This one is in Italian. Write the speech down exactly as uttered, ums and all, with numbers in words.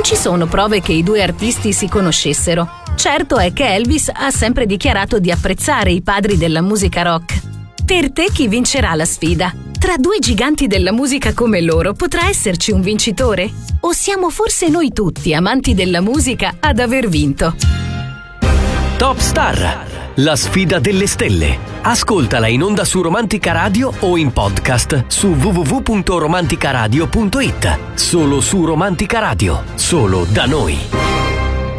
ci sono prove che i due artisti si conoscessero. Certo è che Elvis ha sempre dichiarato di apprezzare i padri della musica rock. Per te chi vincerà la sfida? Tra due giganti della musica come loro potrà esserci un vincitore? O siamo forse noi tutti, amanti della musica, ad aver vinto? Top Star, la sfida delle stelle. Ascoltala in onda su Romantica Radio o in podcast su w w w punto romanticaradio punto it. Solo su Romantica Radio, solo da noi.